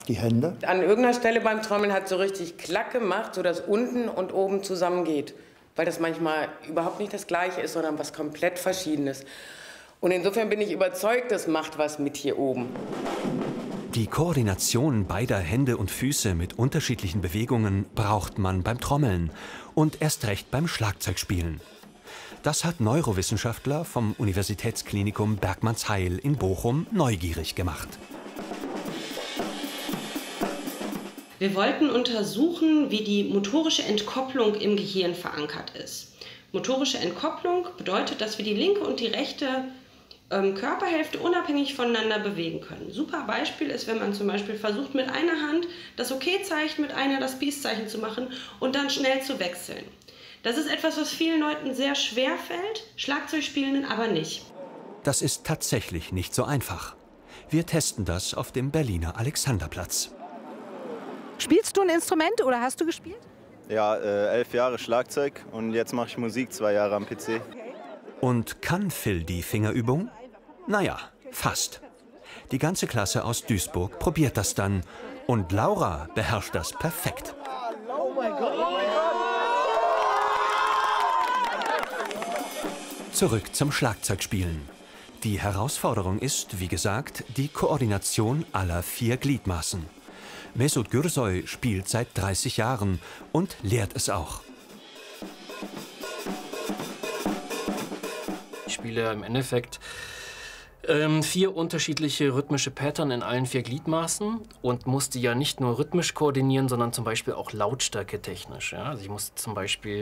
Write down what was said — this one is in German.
Die Hände? An irgendeiner Stelle beim Trommeln hat so richtig Klack gemacht, sodass unten und oben zusammengeht. Weil das manchmal überhaupt nicht das Gleiche ist, sondern was komplett Verschiedenes. Und insofern bin ich überzeugt, das macht was mit hier oben. Die Koordination beider Hände und Füße mit unterschiedlichen Bewegungen braucht man beim Trommeln und erst recht beim Schlagzeugspielen. Das hat Neurowissenschaftler vom Universitätsklinikum Bergmannsheil in Bochum neugierig gemacht. Wir wollten untersuchen, wie die motorische Entkopplung im Gehirn verankert ist. Motorische Entkopplung bedeutet, dass wir die linke und die rechte Körperhälfte unabhängig voneinander bewegen können. Ein super Beispiel ist, wenn man zum Beispiel versucht, mit einer Hand das OK-Zeichen, mit einer das Peace-Zeichen zu machen und dann schnell zu wechseln. Das ist etwas, was vielen Leuten sehr schwer fällt, Schlagzeugspielenden aber nicht. Das ist tatsächlich nicht so einfach. Wir testen das auf dem Berliner Alexanderplatz. Spielst du ein Instrument oder hast du gespielt? Ja, 11 Jahre Schlagzeug und jetzt mache ich Musik, 2 Jahre am PC. Und kann Phil die Fingerübung? Naja, fast. Die ganze Klasse aus Duisburg probiert das dann. Und Laura beherrscht das perfekt. Oh mein Gott, oh mein Gott! Zurück zum Schlagzeugspielen. Die Herausforderung ist, wie gesagt, die Koordination aller 4 Gliedmaßen. Mesut Gürsoy spielt seit 30 Jahren und lehrt es auch. Ich spiele im Endeffekt 4 unterschiedliche rhythmische Pattern in allen 4 Gliedmaßen und musste ja nicht nur rhythmisch koordinieren, sondern zum Beispiel auch lautstärke technisch. Ja? Also ich musste zum Beispiel